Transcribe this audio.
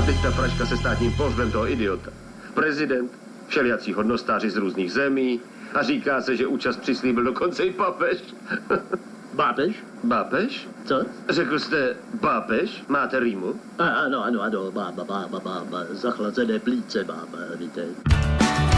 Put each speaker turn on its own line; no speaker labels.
teď ta fraška se státním pohřbem toho idiota. Prezident, všelijací hodnostáři z různých zemí a říká se, že účast přislíbil dokonce i papež.
Bápež?
Bápež?
Co?
Řekl jste bápež? Máte rýmu?
Ano, zachlazené plíce mám, víte.